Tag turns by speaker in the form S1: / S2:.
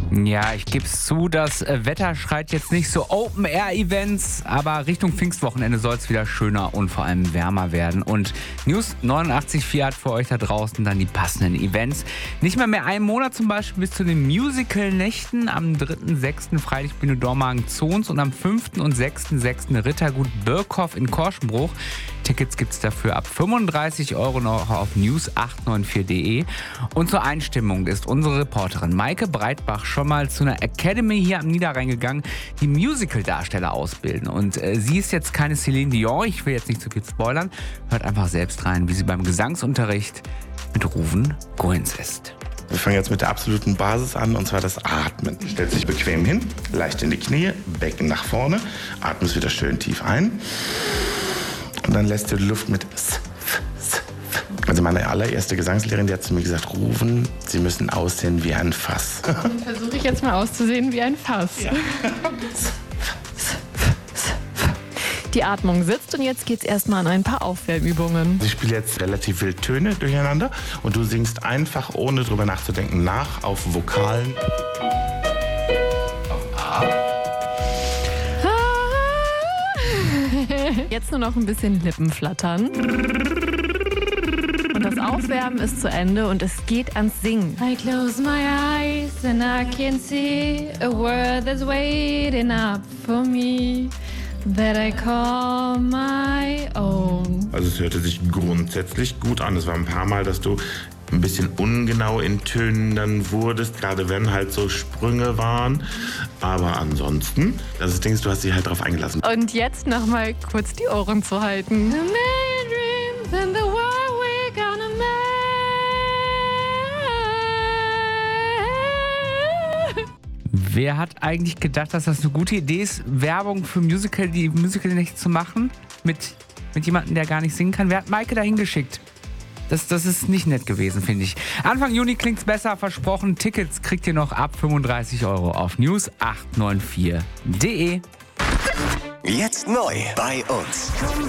S1: Ja, ich gebe es zu, das Wetter schreit jetzt nicht so Open-Air-Events, aber Richtung Pfingstwochenende soll es wieder schöner und vor allem wärmer werden. Und News 89.4 hat für euch da draußen dann die passenden Events. Nicht mehr einen Monat zum Beispiel bis zu den Musical-Nächten am 3.6. Freilichtbühne Dormagen-Zons und am 5. und 6.6. Rittergut Birkhoff in Korschenbruch. Tickets gibt es dafür ab 35 € noch auf news894.de. Und zur Einstimmung ist unsere Reporterin Maike Breitbach schon mal zu einer Academy hier am Niederrhein gegangen, die Musical-Darsteller ausbilden. Und sie ist jetzt keine Celine Dion, ich will jetzt nicht zu viel spoilern. Hört einfach selbst rein, wie sie beim Gesangsunterricht mit Ruven Goins ist.
S2: Wir fangen jetzt mit der absoluten Basis an, und zwar das Atmen. Stellt sich bequem hin, leicht in die Knie, Becken nach vorne, atmest wieder schön tief ein. Und dann lässt du die Luft mit S. Also meine allererste Gesangslehrerin, die hat zu mir gesagt, Ruven, Sie müssen aussehen wie ein Fass.
S3: Dann versuche ich jetzt mal auszusehen wie ein Fass. Ja. Die Atmung sitzt und jetzt geht's erstmal an ein paar Aufwärmübungen.
S2: Ich spiele jetzt relativ wild Töne durcheinander und du singst einfach, ohne drüber nachzudenken, nach auf Vokalen. Auf A.
S3: Jetzt nur noch ein bisschen Lippen flattern. Und das Aufwärmen ist zu Ende und es geht ans Singen.
S4: I close my eyes and I can see a world that's waiting up for me that I call my own.
S2: Also es hörte sich grundsätzlich gut an. Es war ein paar Mal, dass du ein bisschen ungenau in Tönen dann wurdest, gerade wenn halt so Sprünge waren. Aber ansonsten, das Ding ist, du hast dich halt drauf eingelassen.
S3: Und jetzt nochmal kurz die Ohren zu halten.
S4: The million dreams and the world we're gonna make.
S1: Wer hat eigentlich gedacht, dass das eine gute Idee ist, Werbung für die Musical-Nächte zu machen? Mit jemandem, der gar nicht singen kann? Wer hat Maike da hingeschickt? Das ist nicht nett gewesen, finde ich. Anfang Juni klingt's besser, versprochen. Tickets kriegt ihr noch ab 35 € auf news894.de.
S5: Jetzt neu bei uns.